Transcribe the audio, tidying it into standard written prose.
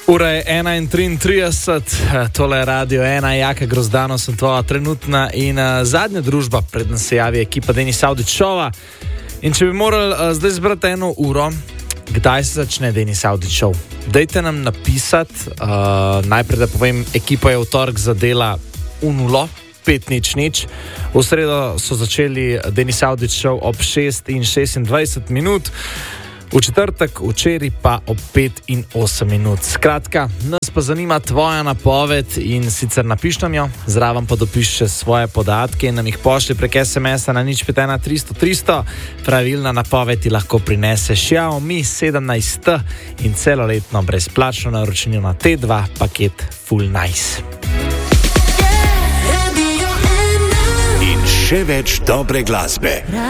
Ura je 1:33, tole je Radio 1, Jaka Grozdano sem tvoja trenutna in zadnja družba, predtem se javi ekipa Denis Audić Showa. In če bi morali zdaj zbrati 1 uro, kdaj se začne Denis Audić Show? Dajte nam napisati, najprej da povem, ekipa je v torek zadela 0, 5:00. V sredo so začeli Denis Audić Show ob 6:26, v četrtek, včeraj pa ob 5:08. Skratka, nas pa zanima tvoja napoved in sicer napiš nam jo, zraven pa dopiši svoje podatke in nam jih pošlji prek SMS-a na 051 300 300. Pravilna napoved ti lahko prinese Xiaomi 17 in celoletno brezplačno naročnino na T2 paket Full Nice. In še več dobre glasbe.